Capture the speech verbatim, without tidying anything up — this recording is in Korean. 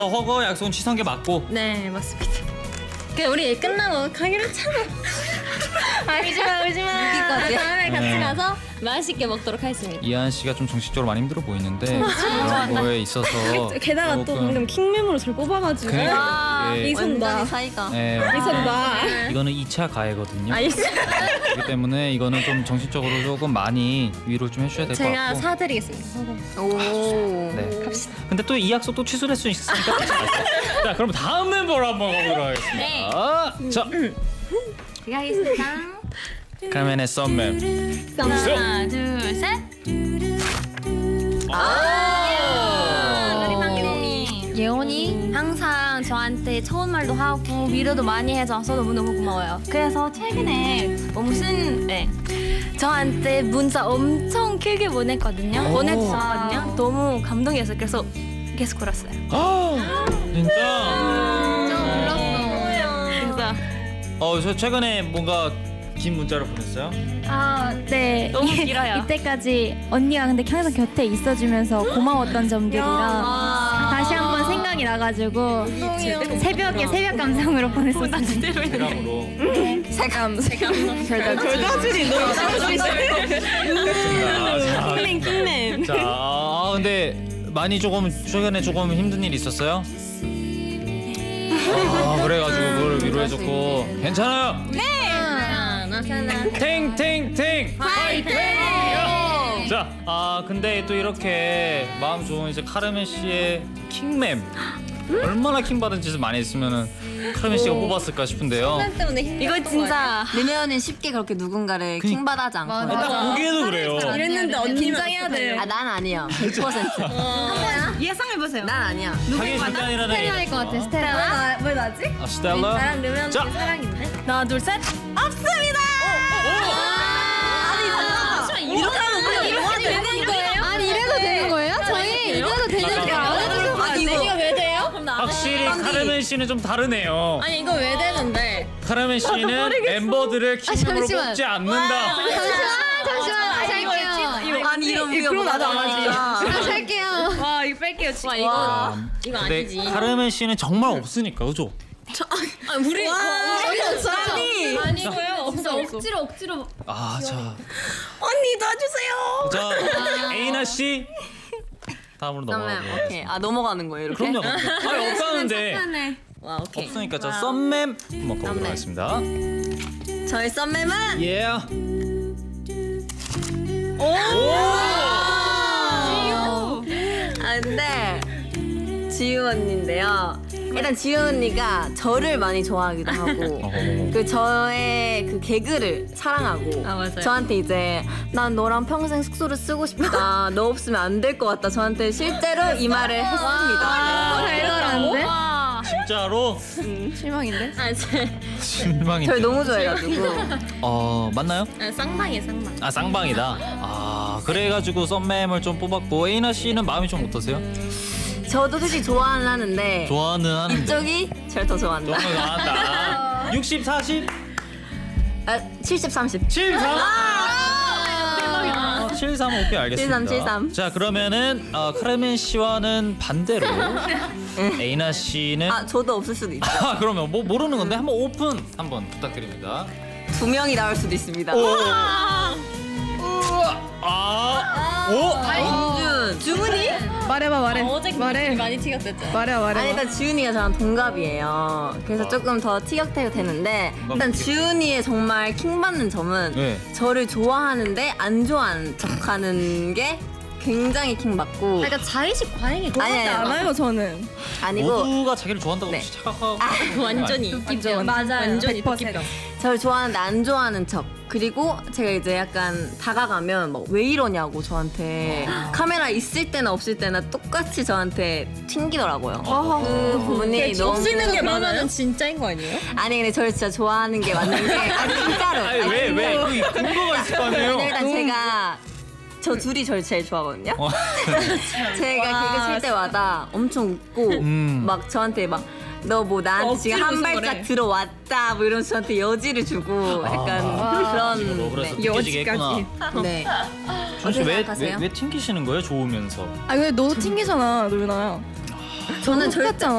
허거 약속은 취소한 게 맞고. 네, 맞습니다. 그 우리 끝나고 가기로 했잖아. 아, 울지마 울지마. 다음에 같이 네. 가서 맛있게 먹도록 하겠습니다. 이한 씨가 좀 정신적으로 많이 힘들어 보이는데 그런 거에 있어서 게다가 또 조금- 방금 킹멤으로 절 뽑아가지고 그러니까 예, 이선다. 완전히 사이가. 네, 이선다. 이거는 이 차 가해거든요. 알겠어. 그렇기 때문에 이거는 좀 정신적으로 조금 많이 위로를 좀 해주셔야 될 것 제가 같고. 사드리겠습니다. 오. 네. 갑시다. 근데 또 이 약속 또 취소할 수 있으니까. 자, 그럼 다음 멤버로 한번 가보도록 하겠습니다. 네. 자, 제가 하겠습니다. 카멘의 썸맵. 하나, 둘, 셋. 아, 우리 방송이 예원이 항상 저한테 좋은 말도 하고 위로도 많이 해줘서 너무너무 고마워요. 그래서 최근에 뭐 무슨 네 저한테 문자 엄청 길게 보냈거든요. 오. 보내주셨거든요. 너무 감동이었어요. 그래서 계속 울었어요. 진짜? 좀 울었어. 그래서 어, 저 최근에 뭔가 긴 문자를 보냈어요? 아, 네. 너무 길어요. 이때까지 언니가 근데 항상 곁에 있어주면서 고마웠던 점들이랑 다시 한번 생각이 나가지고 새벽에 새벽 감성으로 보냈었어요. 대감으로. 세감. 세감. 절다들이 너무 잘하시네. 자, 킹맨 킹맨. 자, 아, 근데 많이 조금 최근에 조금 힘든 일 있었어요? 아, 그래가지고 그걸 위로해줬고 괜찮아요. 탱탱탱 파이팅! 자, 아 근데 또 이렇게 마음 좋은 이제 카르멘 씨의 킹맴 얼마나 킹 받은 짓을 많이 했으면은 카르멘 씨가 뽑았을까 싶은데요. 이거 진짜 르메오는 쉽게 그렇게 누군가를 킹받아하지 않거든요. 딱 보기에도 그래요. 이랬는데 언니 긴장해야 돼. 아, 난 아니야. 백 퍼센트. 예상해보세요. 난 아니야. 자기 절대 아니라는 얘기. 것 같아, 스텔라. 왜 나지? 아, 스텔라. 나랑 르면 자. 사랑인데. 하나, 둘, 셋. 이렇게 하면 뭐야? 아니, 되는 거예요? 아니, 이래도 되는 거예요? 저희 이래도 되는 게 아니라서. 아니, 이거. 왜 돼요? 그럼 나. 확실히 카르멘 씨는 좀 다르네요. 아니 이거 왜 되는데? 카르멘 씨는 멤버들을 킹으로 잠시만. 뽑지 않는다. 잠시만, 잠시만, 다시 할게요. 아니, 이런 우리가 그럼 나도 안 뭐야. 하지. 다시 할게요. 와 이거 뺄게요. 와 이거 이거 근데 아니지. 카르멘 씨는 정말 없으니까 그죠? 아 우리 아니. 아니고요. 없어 억지로 억지로. 아, 자, 언니 놔주세요. 자 에이나 씨 다음으로 그러면 넘어가고. 오케이. 아, 넘어가는 거예요, 이렇게? 그럼요. 아니 없다는데 와, 오케이. 없으니까 자 썸맵 한번 가보도록 하겠습니다. 저의 썸맵은 예. 아, 근데 지우 언니인데요. 일단 지우 언니가 저를 많이 좋아하기도 하고 어허. 그 저의 그 개그를 사랑하고 아, 맞아요. 저한테 이제 난 너랑 평생 숙소를 쓰고 싶다. 너 없으면 안 될 것 같다. 저한테 실제로 이 말을 했습니다. 달달한데? 진짜로 실망인데? 아, 제 실망이. 저를 너무 좋아해가지고 어 맞나요? 아, 쌍방이에요, 쌍방. 아 쌍방이다. 아 그래가지고 썸맵을 좀 뽑았고 에이나 씨는 마음이 좀 어떠세요? 저도 솔직히 좋아는 하는데 좋아는 하는데. 이쪽이 저를 더 좋아한다. 너무 나한다. 육십, 사십, 아, 칠십, 삼십. 칠삼. 칠삼 오케이 알겠습니다. 칠삼, 칠삼. 자 그러면은 어, 카르멘 씨와는 반대로 에이나 씨는 아, 저도 없을 수도 있죠. 아 그러면 뭐 모르는 건데 한번 오픈 한번 부탁드립니다. 두 명이 나올 수도 있습니다. 아, 오, 김준. 주문이? 말해봐 말해. 어제 말해. 많이 티격됐죠. 말해 말해. 아니 일단 지훈이가 저랑 동갑이에요. 그래서 조금 더 티격태격 되는데 일단 지훈이의 정말 킹받는 점은 네. 저를 좋아하는데 안 좋아하는 척하는 게 굉장히 킹받고 그러니까 자의식 과잉이 아니 아니 않아요 저는. 아니고 모두가 자기를 좋아한다고 네. 착각하고 완전히 느끼죠. 맞아요. 완전히 백 퍼센트. 느끼죠. 저를 좋아하는데 안 좋아하는 척. 그리고 제가 이제 약간 다가가면 막 왜 이러냐고 저한테 카메라 있을 때나 없을 때나 똑같이 저한테 튕기더라고요. 그 부분이 너무 없이는 게 많으면 진짜인 거 아니에요? 아니 근데 저를 진짜 좋아하는 게 맞는 게 아니 진짜로 아니 왜 왜 그 근거가 있을 거 아니에요? 근데 일단 제가 저 둘이 저를 제일 좋아하거든요. 어. 제가 개그 칠 때마다 엄청 웃고 음. 막 저한테 막 너 뭐 나한테 지금 한 억지로 발짝 그래. 들어왔다 뭐 이러면서 저한테 여지를 주고 약간 식으로 그런 그래서 네. 튕기지게 했구나. 네. 준씨 어떻게 왜, 왜, 생각하세요? 왜 튕기시는 거예요? 좋으면서. 아 근데 너 튕기잖아 노윤아. 저는 절대 똑같잖아.